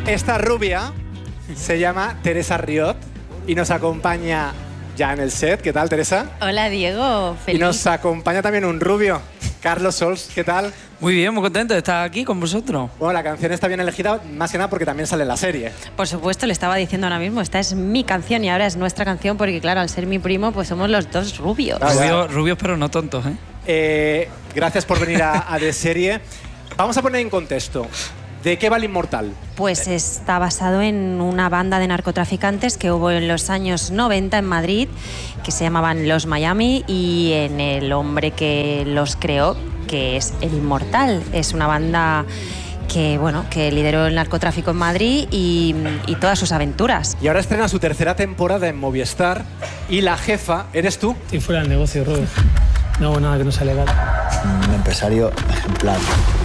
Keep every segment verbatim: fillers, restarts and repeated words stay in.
Esta rubia se llama Teresa Riot y nos acompaña ya en el set. ¿Qué tal, Teresa? Hola, Diego. Feliz. Y nos acompaña también un rubio, Carlos Sols. ¿Qué tal? Muy bien, muy contento de estar aquí con vosotros. Bueno, la canción está bien elegida, más que nada porque también sale en la serie. Por supuesto, le estaba diciendo ahora mismo, esta es mi canción y ahora es nuestra canción porque, claro, al ser mi primo, pues somos los dos rubios. Ah, Rubios, rubios pero no tontos, ¿eh? Eh, gracias por venir a, a De Serie. Vamos a poner en contexto. ¿De qué va El Inmortal? Pues está basado en una banda de narcotraficantes que hubo en los años noventa en Madrid, que se llamaban Los Miami, y en el hombre que los creó, que es El Inmortal. Es una banda que, bueno, que lideró el narcotráfico en Madrid y, y todas sus aventuras. Y ahora estrena su tercera temporada en Movistar y la jefa eres tú. Estoy fuera del negocio, Robert. No hago nada que no sea legal. Un empresario ejemplar.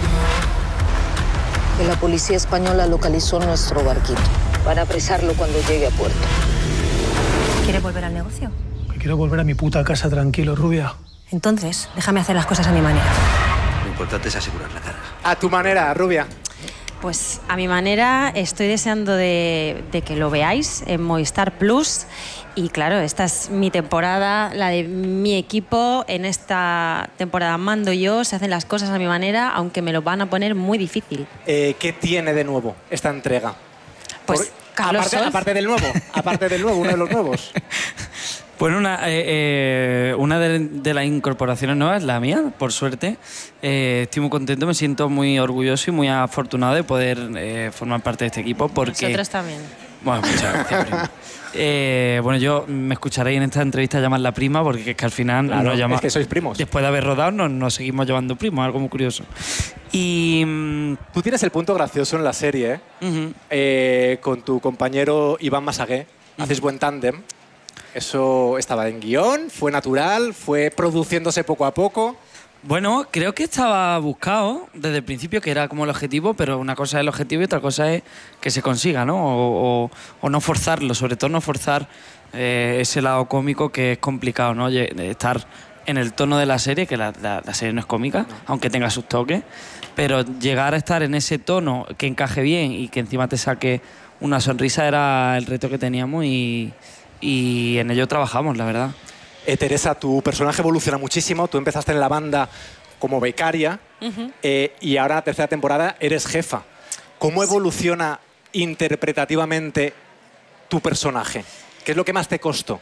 Que la policía española localizó nuestro barquito para apresarlo cuando llegue a puerto. ¿Quieres volver al negocio? Que quiero volver a mi puta casa tranquilo, rubia. Entonces, déjame hacer las cosas a mi manera. Lo importante es asegurar la cara. A tu manera, rubia. Pues a mi manera, estoy deseando de, de que lo veáis en Movistar Plus. Y claro, esta es mi temporada, la de mi equipo. En esta temporada mando yo, se hacen las cosas a mi manera, aunque me lo van a poner muy difícil. Eh, ¿Qué tiene de nuevo esta entrega? Pues Por- Carlos aparte, Sols. aparte del nuevo, aparte del nuevo, uno de los nuevos. Bueno, una, eh, eh, una de, de las incorporaciones nuevas es la mía, por suerte. Eh, estoy muy contento, me siento muy orgulloso y muy afortunado de poder eh, formar parte de este equipo porque... Nosotros también. Bueno, muchas gracias, prima. Eh, bueno, yo me escucharéis en esta entrevista llamar la prima porque es que al final Claro, nos llama, es que sois primos. después de haber rodado nos, nos seguimos llamando primos, algo muy curioso. Y... mm, Tú tienes el punto gracioso en la serie, ¿eh? ujú. Eh, con tu compañero Iván Masagué. Hacéis buen tándem. ¿Eso estaba en guión? ¿Fue natural? ¿Fue produciéndose poco a poco? Bueno, creo que estaba buscado desde el principio, que era como el objetivo, pero una cosa es el objetivo y otra cosa es que se consiga, ¿no? O, o- o no forzarlo, sobre todo no forzar eh, ese lado cómico que es complicado, ¿no? Lle- Estar en el tono de la serie, que la, la- la serie no es cómica, aunque tenga sus toques, pero llegar a estar en ese tono que encaje bien y que encima te saque una sonrisa era el reto que teníamos y, y en ello trabajamos, la verdad. Eh, Teresa, tu personaje evoluciona muchísimo. Tú empezaste en la banda como becaria eh, y ahora, tercera temporada, eres jefa. ¿Cómo evoluciona interpretativamente tu personaje? ¿Qué es lo que más te costó?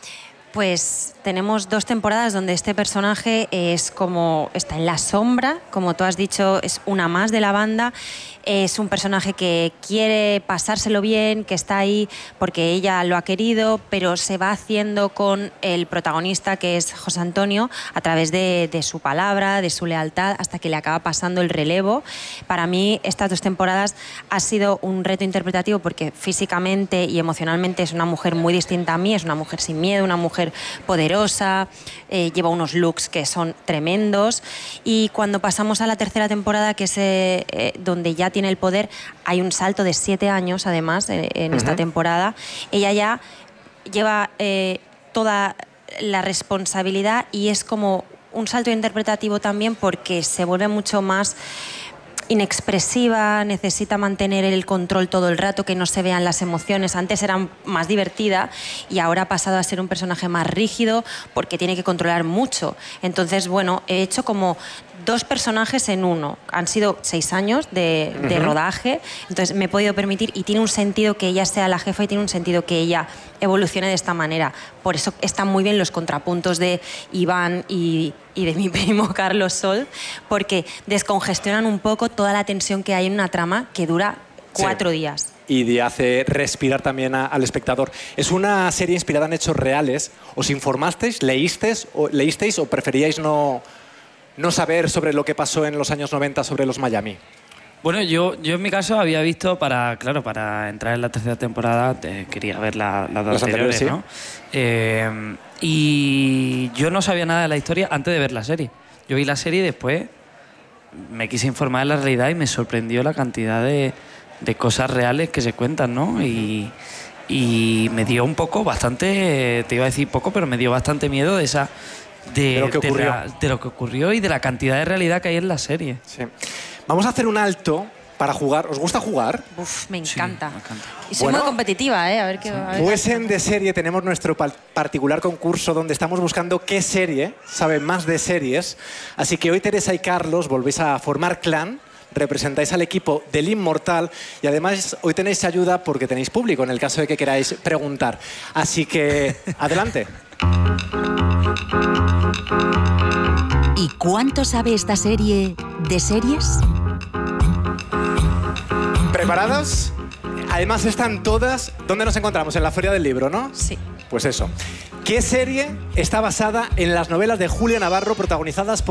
Pues tenemos dos temporadas donde este personaje es como está en la sombra, como tú has dicho, es una más de la banda. Es un personaje que quiere pasárselo bien, que está ahí porque ella lo ha querido, pero se va haciendo con el protagonista, que es José Antonio, a través de, de su palabra, de su lealtad, hasta que le acaba pasando el relevo. Para mí, estas dos temporadas ha sido un reto interpretativo porque físicamente y emocionalmente es una mujer muy distinta a mí, es una mujer sin miedo, una mujer poderosa, eh, lleva unos looks que son tremendos. Y cuando pasamos a la tercera temporada, que es eh, eh, donde ya tiene el poder, hay un salto de siete años, además, eh, en esta temporada. Ella ya lleva eh, toda la responsabilidad y es como un salto interpretativo también porque se vuelve mucho más inexpresiva, necesita mantener el control todo el rato, que no se vean las emociones. Antes era más divertida y ahora ha pasado a ser un personaje más rígido porque tiene que controlar mucho. Entonces, bueno, he hecho como dos personajes en uno. Han sido seis años de, de rodaje, entonces me he podido permitir y tiene un sentido que ella sea la jefa y tiene un sentido que ella evolucione de esta manera. Por eso están muy bien los contrapuntos de Iván y, y de mi primo Carlos Sol, porque descongestionan un poco toda la tensión que hay en una trama que dura cuatro Sí. días. Y de hace respirar también a- al espectador. Es una serie inspirada en hechos reales. ¿Os informasteis, leísteis o, leísteis o preferíais no, no saber sobre lo que pasó en los años noventa sobre los Miami? Bueno, yo, yo en mi caso había visto para, claro, para entrar en la tercera temporada eh, quería ver la- las dos Las anteriores, anteriores, ¿no? Eh, y yo no sabía nada de la historia antes de ver la serie. Yo vi la serie y después me quise informar de la realidad y me sorprendió la cantidad de, de cosas reales que se cuentan, ¿no? Y, y me dio un poco, bastante, te iba a decir poco, pero me dio bastante miedo de esa... De, De lo que ocurrió. la- de lo que ocurrió y de la cantidad de realidad que hay en la serie. Sí. Vamos a hacer un alto para jugar. ¿Os gusta jugar? Uf, me encanta. Sí, me encanta. Y soy Bueno. muy competitiva, ¿eh? A ver qué... a ver Pues qué- en De Serie tenemos nuestro pa- particular concurso donde estamos buscando qué serie sabe más de series. Así que hoy Teresa y Carlos volvéis a formar clan, representáis al equipo del Inmortal y además hoy tenéis ayuda porque tenéis público en el caso de que queráis preguntar. Así que, adelante. ¿Y cuánto sabe esta serie de series? ¿Preparados? Además están todas... ¿Dónde nos encontramos? En la Feria del Libro, ¿no? Sí. Pues eso. ¿Qué serie está basada en las novelas de Julia Navarro protagonizadas por